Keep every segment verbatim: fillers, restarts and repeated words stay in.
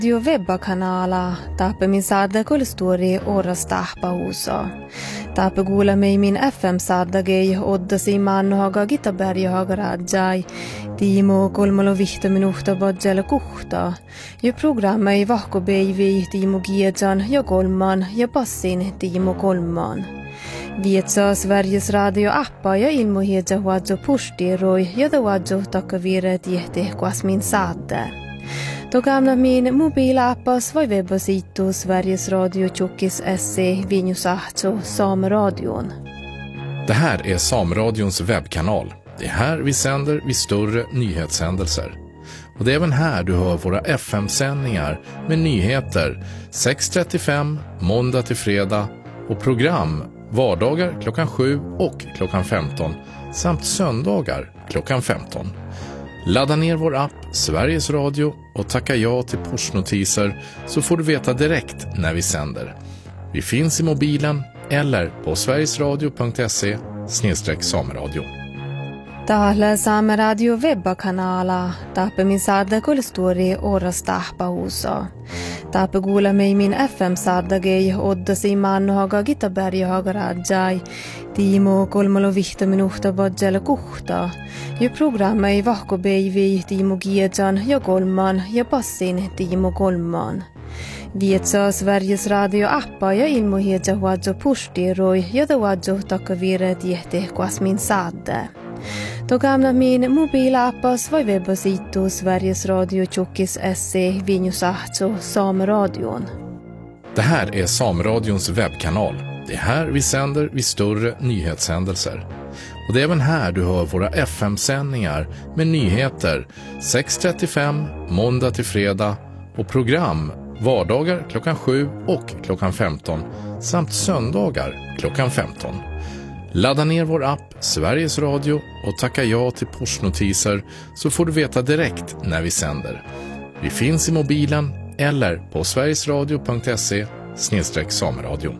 Radio webbakanala tape min sadda kol story oras tahpa usa. Tape gula mig min F M sadda gei odda si man haga gitaberg haga rajai. Timo kolmalo vihta minuhta badjala kuhta. Jo programma i vahko beivi Timo Giejan ja kolman ja passin Timo kolman. Vietsa Sveriges radio-appa ja ilmohedja huadjo pustiroi ja da huadjo takavire tihti kuas min sadde. Då gamla min mobilappas var webbasitu Sveriges Radio Tjockis S C Vinjusahto Sameradion. Det här är Sameradions webbkanal. Det är här vi sänder vid större nyhetshändelser. Och det är även här du hör våra F M-sändningar med nyheter sex trettiofem måndag till fredag och program vardagar klockan sju och klockan femton samt söndagar klockan femton. Ladda ner vår app Sveriges Radio och tacka ja till pushnotiser så får du veta direkt när vi sänder. Vi finns i mobilen eller på sverigesradio punkt se snedstreck sameradio. Täällä Saameradio webbakanala tape min sadda kol story oras tahpa usa. Tape gula mig min F M sadda gei odda si man haga gitaberg haga rajai. Timo kolmalo vihta minuhta badjala kuhta. Jo programma i vahko beivi Timo Giejan ja kolman ja passin Timo kolman. Vietsa Sveriges radio-appa ja ilmohedja huadjo pustiroi ja da huadjo takavire tihti kuas min sadde. Då gamla min mobilappas var webbasitu Sveriges Radio Tjockis S C Vinjusahto Sameradion. Det här är Sameradions webbkanal. Det är här vi sänder vid större nyhetshändelser. Och det är även här du hör våra F M-sändningar med nyheter sex trettiofem måndag till fredag och program vardagar klockan sju och klockan femton samt söndagar klockan femton. Ladda ner vår app Sveriges Radio och tacka ja till pushnotiser så får du veta direkt när vi sänder. Vi finns i mobilen eller på sverigesradio punkt se snedstreck sameradio.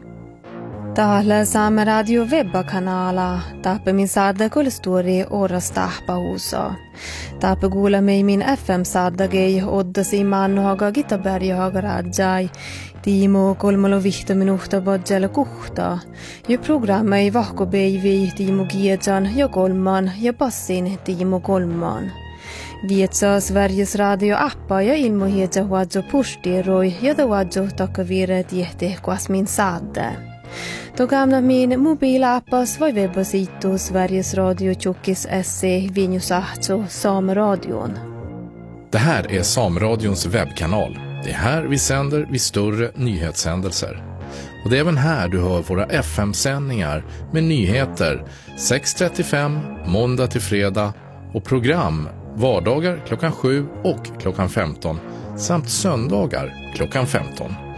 Täällä Saameradio webbakanala tape min sadda kol story oras tahpa usa. Tape gula mig min F M sadda gei odda si man haga gitaberg haga rajai. Timo kolmalo vihta minuhta badjala kuhta. Jo programma i vahko beivi Timo Giejan ja kolman ja passin Timo kolman. Vietsa Sveriges radio-appa ja ilmohedja huadjo pustiroi ja da huadjo takavire tihti kuas min sadde. Då gamla min mobilappas var webbasitu Sveriges Radio Tjockis S C Vinjusahto Sameradion. Det här är Sameradions webbkanal. Det är här vi sänder vid större nyhetshändelser. Och det är även här du hör våra F M-sändningar med nyheter sex trettiofem måndag till fredag och program vardagar klockan sju och klockan femton samt söndagar klockan femton.